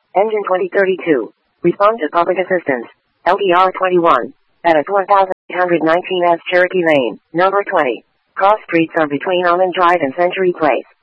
Engine 2032. Respond to public assistance. LDR 21. At 1819 S Cherokee Lane, number 20. Cross streets are between Almond Drive and Century Place.